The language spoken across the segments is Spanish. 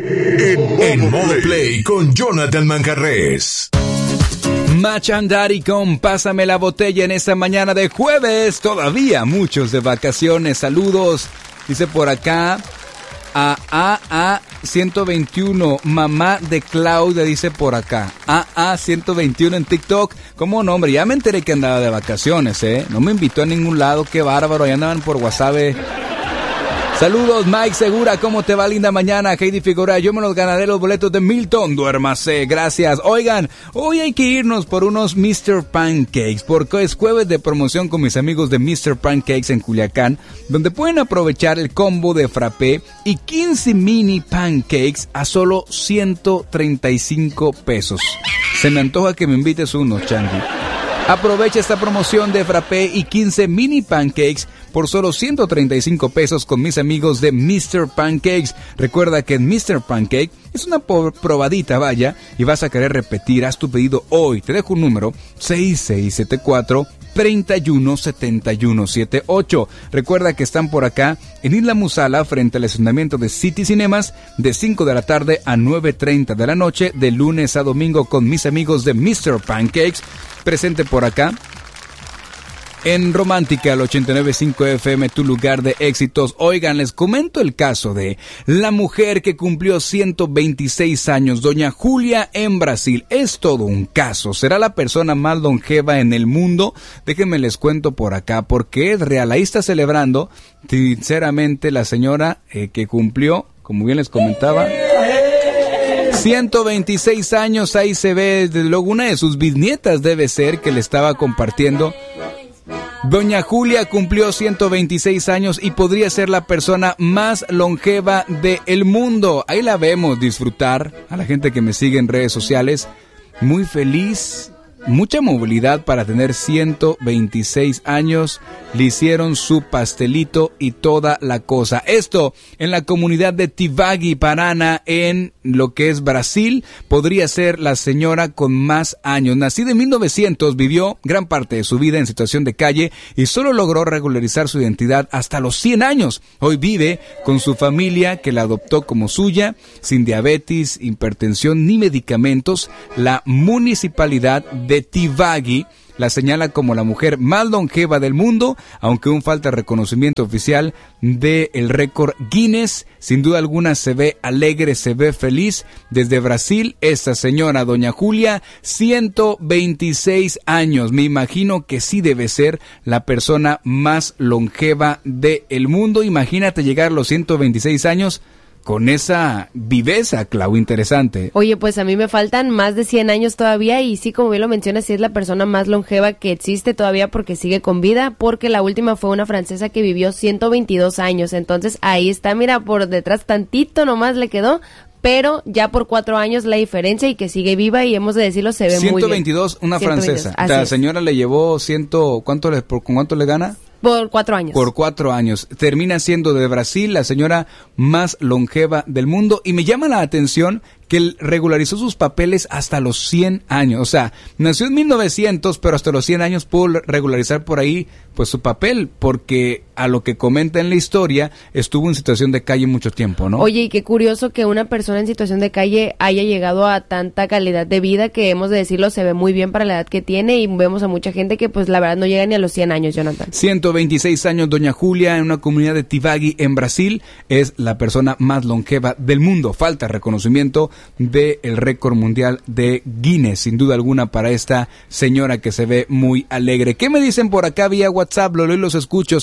En modo play con Jonathan Manjarrés. Machandari con Pásame la Botella en esta mañana de jueves. Todavía muchos de vacaciones. Saludos. Dice por acá a 121, mamá de Claudia, dice por acá. 121 en TikTok. ¿Cómo no, hombre? Ya me enteré que andaba de vacaciones, No me invitó a ningún lado. Qué bárbaro. Ya andaban por WhatsApp. Saludos, Mike Segura, ¿cómo te va? Linda mañana, Heidi Figueroa, yo me los ganaré los boletos de Milton, duérmase, gracias. Oigan, hoy hay que irnos por unos Mr. Pancakes, porque es jueves de promoción con mis amigos de Mr. Pancakes en Culiacán, donde pueden aprovechar el combo de frappé y 15 mini pancakes a solo 135 pesos. Se me antoja que me invites uno, Changi. Aprovecha esta promoción de frappé y 15 mini pancakes por solo 135 pesos con mis amigos de Mr. Pancakes. Recuerda que en Mr. Pancake es una probadita, vaya, y vas a querer repetir. Haz tu pedido hoy. Te dejo un número, 6674-317178. Recuerda que están por acá en Isla Musala, frente al estacionamiento de City Cinemas, de 5 de la tarde a 9:30 de la noche, de lunes a domingo con mis amigos de Mr. Pancakes. Presente por acá en Romántica, el 89.5 FM, tu lugar de éxitos. Oigan, les comento el caso de la mujer que cumplió 126 años, doña Julia en Brasil. Es todo un caso. ¿Será la persona más longeva en el mundo? Déjenme les cuento por acá, porque es real. Ahí está celebrando, sinceramente, la señora que cumplió, como bien les comentaba, 126 años. Ahí se ve, desde luego, una de sus bisnietas debe ser, que le estaba compartiendo. Doña Julia cumplió 126 años y podría ser la persona más longeva del mundo. Ahí la vemos disfrutar. A la gente que me sigue en redes sociales, muy feliz. Mucha movilidad para tener 126 años. Le hicieron su pastelito y toda la cosa. Esto en la comunidad de Tivagi, Paraná, en lo que es Brasil. Podría ser la señora con más años. Nacida en 1900, vivió gran parte de su vida en situación de calle y solo logró regularizar su identidad hasta los 100 años. Hoy vive con su familia, que la adoptó como suya, sin diabetes, hipertensión ni medicamentos. La municipalidad de Tivagi la señala como la mujer más longeva del mundo, aunque aún falta reconocimiento oficial del récord Guinness. Sin duda alguna se ve alegre, se ve feliz. Desde Brasil, esta señora, doña Julia, 126 años. Me imagino que sí debe ser la persona más longeva del mundo. Imagínate llegar a los 126 años con esa viveza, Clau, interesante. Oye, pues a mí me faltan más de 100 años todavía y sí, como bien lo mencionas, sí es la persona más longeva que existe todavía porque sigue con vida, porque la última fue una francesa que vivió 122 años, entonces ahí está, mira, por detrás tantito nomás le quedó, pero ya por 4 años la diferencia y que sigue viva y hemos de decirlo, se ve muy bien. 122, una 122, francesa. La señora le llevó ¿con cuánto le gana? Por 4 años. Por 4 años. Termina siendo de Brasil la señora más longeva del mundo. Y me llama la atención que él regularizó sus papeles hasta los 100 años. O sea, nació en 1900, pero hasta los 100 años pudo regularizar por ahí pues su papel, porque a lo que comenta en la historia, estuvo en situación de calle mucho tiempo, ¿no? Oye, y qué curioso que una persona en situación de calle haya llegado a tanta calidad de vida que, hemos de decirlo, se ve muy bien para la edad que tiene y vemos a mucha gente que pues la verdad no llega ni a los 100 años, Jonathan. 126 años, doña Julia, en una comunidad de Tivagi en Brasil, es la persona más longeva del mundo. Falta reconocimiento del récord mundial de Guinness, sin duda alguna, para esta señora que se ve muy alegre. ¿Qué me dicen por acá vía WhatsApp? Lo leo y los escucho,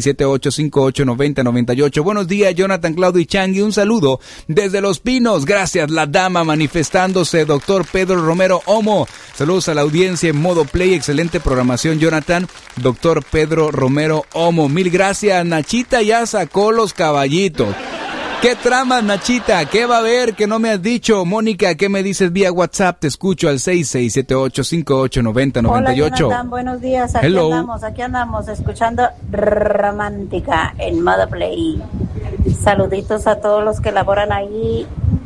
6678589098. Buenos días, Jonathan, Claudio y Changi, un saludo desde Los Pinos. Gracias, la dama manifestándose, doctor Pedro Romero Homo. Saludos a la audiencia en modo play, excelente programación, Jonathan. Doctor Pedro Romero Homo, mil gracias. Nachita ya sacó los caballitos. ¿Qué tramas, Nachita? ¿Qué va a haber que no me has dicho? Mónica, ¿qué me dices vía WhatsApp? Te escucho al 6678589098. Hola, Jonathan, buenos días. Aquí andamos, escuchando Romántica en modo play. Saluditos a todos los que laboran ahí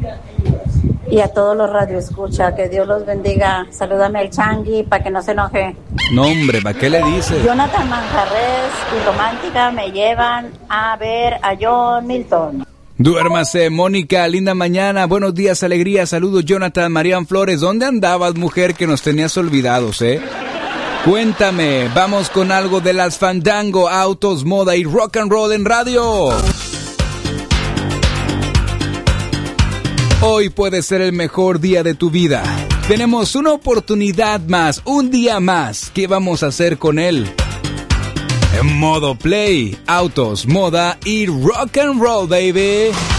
y a todos los radioescucha. Que Dios los bendiga. Salúdame al Changi para que no se enoje. No, hombre, ¿para qué le dices? Jonathan Manjarrés y Romántica me llevan a ver a John Milton. Duérmase, Mónica, linda mañana, buenos días, alegría, saludos, Jonathan, Marian Flores, ¿dónde andabas, mujer, que nos tenías olvidados, Cuéntame, vamos con algo de las Fandango, autos, moda y rock and roll en radio. Hoy puede ser el mejor día de tu vida. Tenemos una oportunidad más, un día más. ¿Qué vamos a hacer con él? En modo play, autos, moda y rock and roll, baby.